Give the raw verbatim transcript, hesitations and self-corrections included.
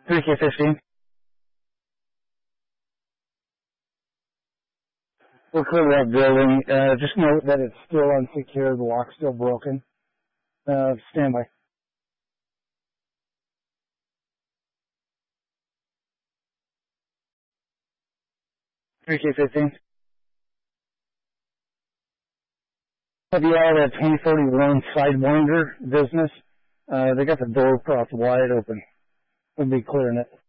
three K fifteen. We're clear that building. Uh, just note that it's still unsecured. The lock's still broken. Uh, stand by. three K fifteen. Have you out at twenty forty-one Sidewinder business? Uh, they got the door propped wide open. We'll be clearing it.